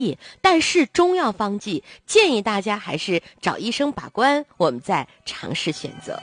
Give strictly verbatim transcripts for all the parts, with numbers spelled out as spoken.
但是中药方剂建议大家还是找医生把关，我们再尝试选择。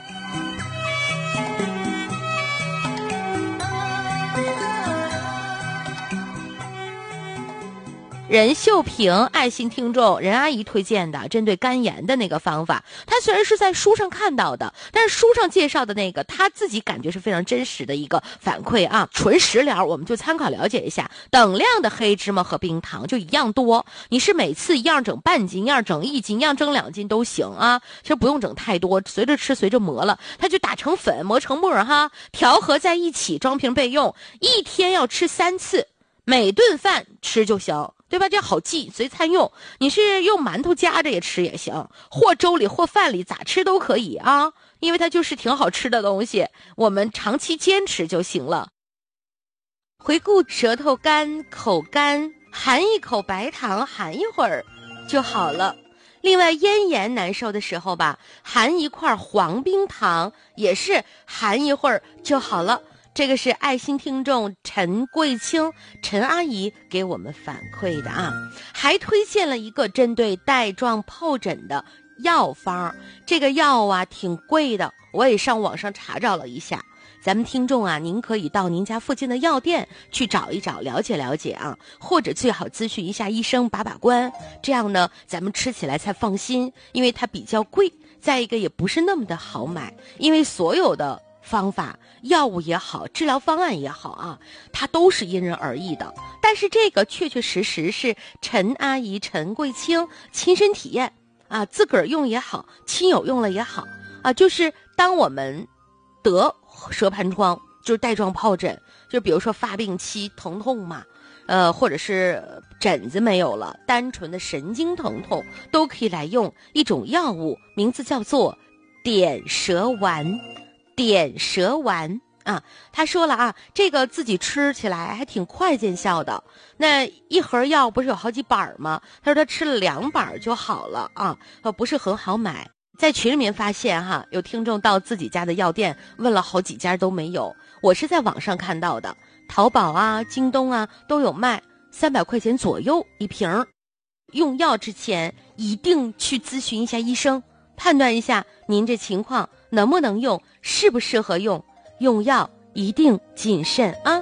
任秀萍爱心听众任阿姨推荐的针对肝炎的那个方法，她虽然是在书上看到的，但是书上介绍的那个她自己感觉是非常真实的一个反馈啊。纯食疗我们就参考了解一下，等量的黑芝麻和冰糖就一样多，你是每次一样整半斤，一样整一斤，一样整两斤都行啊，其实不用整太多，随着吃随着磨了，它就打成粉磨成沫哈，调和在一起装瓶备用，一天要吃三次，每顿饭吃就行，对吧？这好记，随餐用。你是用馒头夹着也吃也行，或粥里或饭里咋吃都可以啊，因为它就是挺好吃的东西，我们长期坚持就行了。回顾舌头干口干，含一口白糖含一会儿就好了。另外咽炎难受的时候吧，含一块黄冰糖也是含一会儿就好了。这个是爱心听众陈桂清陈阿姨给我们反馈的啊，还推荐了一个针对带状疱疹的药方。这个药啊挺贵的，我也上网上查找了一下。咱们听众啊，您可以到您家附近的药店去找一找，了解了解啊，或者最好咨询一下医生把把关，这样呢咱们吃起来才放心，因为它比较贵，再一个也不是那么的好买，因为所有的方法药物也好，治疗方案也好啊，它都是因人而异的。但是这个确确实实是陈阿姨陈桂清亲身体验啊，自个儿用也好，亲友用了也好啊，就是当我们得舌盘疮，就是带状疱疹，就比如说发病期疼痛嘛，呃，或者是疹子没有了，单纯的神经疼痛，都可以来用一种药物，名字叫做点舌丸。点舌丸啊，他说了啊，这个自己吃起来还挺快见效的。那一盒药不是有好几板吗？他说他吃了两板就好了啊，不是很好买。在群里面发现哈，有听众到自己家的药店问了好几家都没有，我是在网上看到的，淘宝啊、京东啊都有卖，三百块钱左右一瓶。用药之前一定去咨询一下医生，判断一下您这情况能不能用，适不适合用，用药一定谨慎啊。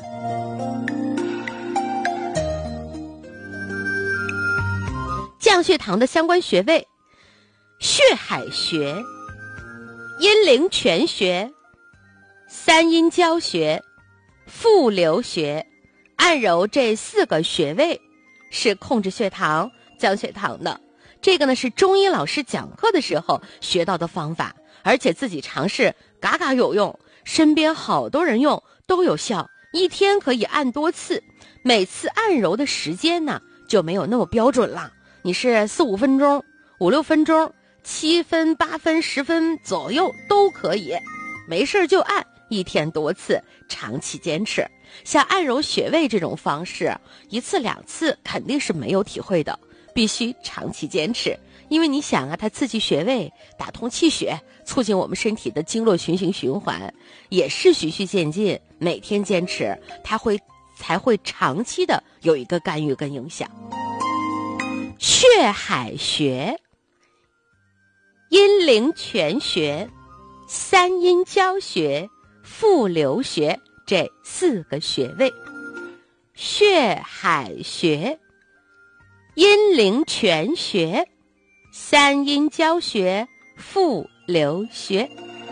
降血糖的相关穴位：血海穴、阴陵泉穴、三阴交穴、复流穴。按揉这四个穴位是控制血糖、降血糖的。这个呢是中医老师讲课的时候学到的方法，而且自己尝试嘎嘎有用，身边好多人用都有效，一天可以按多次，每次按揉的时间呢就没有那么标准了，你是四五分钟、五六分钟、七分、八分、十分左右都可以，没事就按，一天多次，长期坚持。像按揉穴位这种方式，一次两次肯定是没有体会的，必须长期坚持。因为你想啊，它刺激穴位，打通气血，促进我们身体的经络循行循环，也是循序渐进，每天坚持，它会才会长期的有一个干预跟影响。血海穴、阴陵泉穴、三阴交穴、复流穴，这四个穴位。血海穴、阴陵泉穴、三阴交穴、复流穴。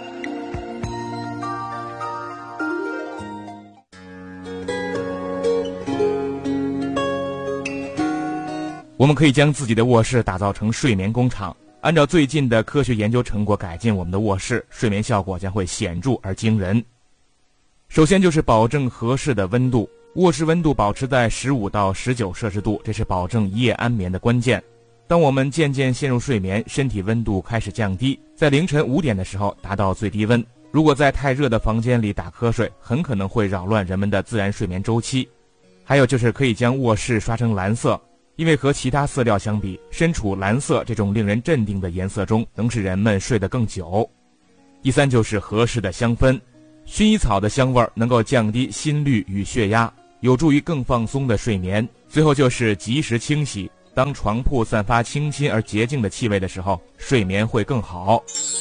我们可以将自己的卧室打造成睡眠工厂，按照最近的科学研究成果改进我们的卧室，睡眠效果将会显著而惊人。首先就是保证合适的温度，卧室温度保持在十五到十九摄氏度，这是保证一夜安眠的关键。当我们渐渐陷入睡眠，身体温度开始降低，在凌晨五点的时候达到最低温。如果在太热的房间里打瞌睡，很可能会扰乱人们的自然睡眠周期。还有就是可以将卧室刷成蓝色，因为和其他色调相比，身处蓝色这种令人镇定的颜色中，能使人们睡得更久。第三就是合适的香氛，薰衣草的香味能够降低心率与血压，有助于更放松的睡眠。最后就是及时清洗， 当床铺散发清新而洁净的气味的时候，睡眠会更好。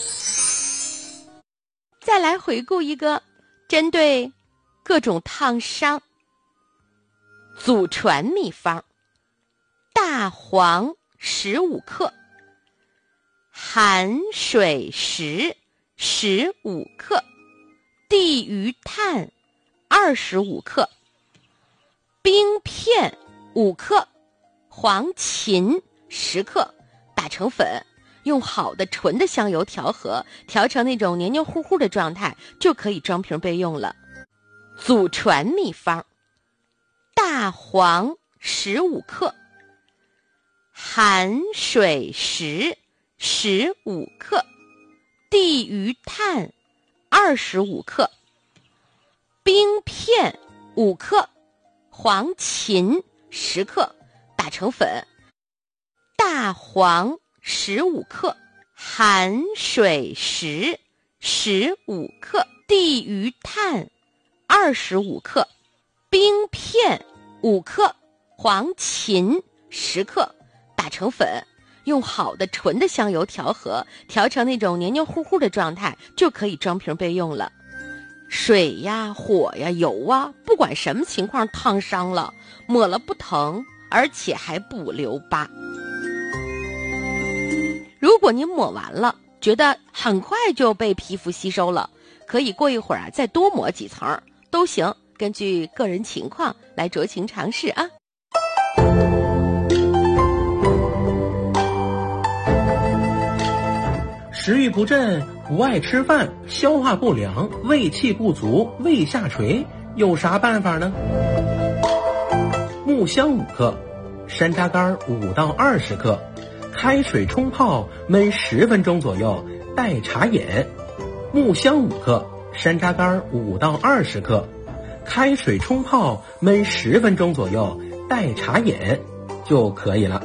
再来回顾一个针对各种烫伤祖传秘方：大黄十五克，含水石十五克，地榆炭二十五克，冰片五克，黄芩十克，打成粉，用好的纯的香油调和，调成那种黏黏糊糊的状态，就可以装瓶备用了。祖传秘方：大黄十五克，含水石十五克，地榆炭二十五克，冰片五克，黄芩十克，打成粉。大黄十五克，含水石十五克，地榆炭二十五克，冰片五克，黄芩十克，打成粉，用好的纯的香油调和，调成那种黏黏糊糊的状态，就可以装瓶备用了。水呀、火呀、油啊，不管什么情况烫伤了，抹了不疼，而且还不留疤。如果您抹完了，觉得很快就被皮肤吸收了，可以过一会儿啊，再多抹几层都行，根据个人情况来酌情尝试啊。 食欲不振、不爱吃饭、消化不良、胃气不足、胃下垂，有啥办法呢？木香五克，山楂干五到二十克，开水冲泡焖十分钟左右，代茶饮。木香五克，山楂干五到二十克，开水冲泡焖十分钟左右，代茶饮就可以了。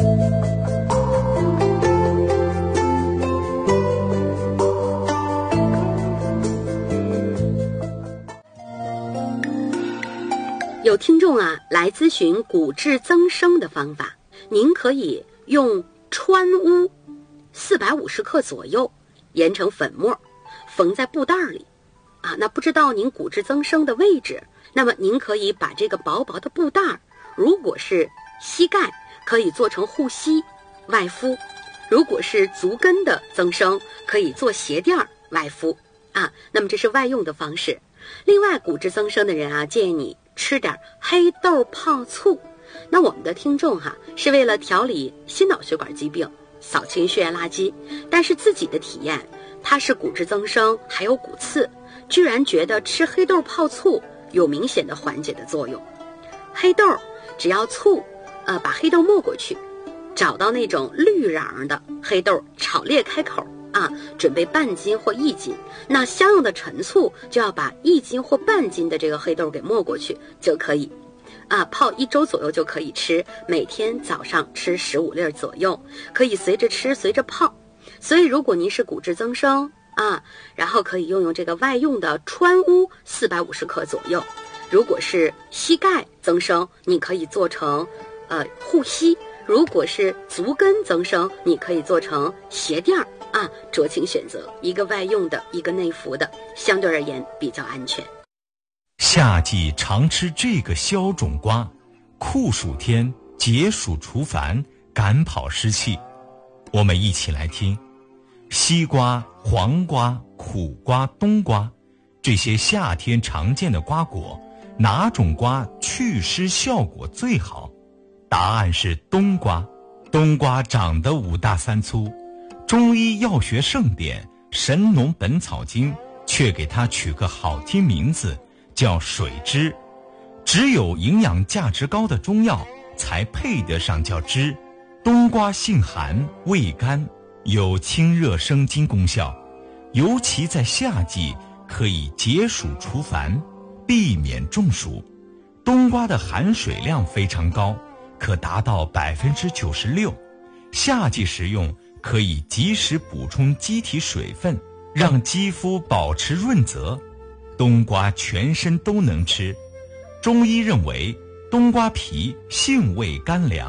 有听众啊来咨询骨质增生的方法，您可以用川乌四百五十克左右研成粉末，缝在布袋里啊。那不知道您骨质增生的位置，那么您可以把这个薄薄的布袋，如果是膝盖，可以做成护膝外敷；如果是足跟的增生，可以做鞋垫外敷啊。那么这是外用的方式。另外，骨质增生的人啊，建议你吃点黑豆泡醋。那我们的听众哈、啊，是为了调理心脑血管疾病，扫清血液垃圾，但是自己的体验，他是骨质增生，还有骨刺，居然觉得吃黑豆泡醋有明显的缓解的作用。黑豆只要醋，呃，把黑豆没过去，找到那种绿瓤的黑豆，炒裂开口啊，准备半斤或一斤，那相应的陈醋就要把一斤或半斤的这个黑豆给没过去就可以啊，泡一周左右就可以吃，每天早上吃十五粒左右，可以随着吃随着泡。所以如果您是骨质增生啊，然后可以用用这个外用的川乌四百五十克左右。如果是膝盖增生，你可以做成呃护膝；如果是足跟增生，你可以做成鞋垫啊，酌情选择，一个外用的，一个内服的，相对而言比较安全。 夏季常吃这个消肿瓜，酷暑天解暑除烦，赶跑湿气。我们一起来听：西瓜、黄瓜、苦瓜、冬瓜，这些夏天常见的瓜果，哪种瓜祛湿效果最好？答案是冬瓜。冬瓜长得五大三粗，中医药学盛典《神农本草经》却给它取个好听名字，叫水栀。只有营养价值高的中药才配得上叫栀。冬瓜性寒，味甘，有清热生津功效，尤其在夏季可以解暑除烦，避免中暑。冬瓜的含水量非常高，可达到百分之九十六。夏季食用可以及时补充机体水分，让肌肤保持润泽。冬瓜全身都能吃，中医认为冬瓜皮性味甘凉，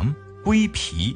归脾。